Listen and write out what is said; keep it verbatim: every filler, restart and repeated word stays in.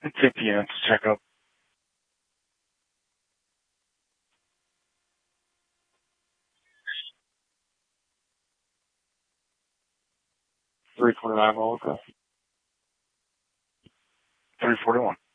fifty units to check up. three forty-nine, roll, okay. three forty-one.